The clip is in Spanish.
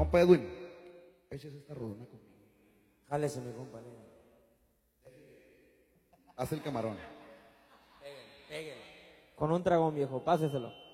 Compa Edwin, échese esta rolona conmigo. Jálese, mi compa. Haz el camarón. Pégale. Con un dragón, viejo, páseselo.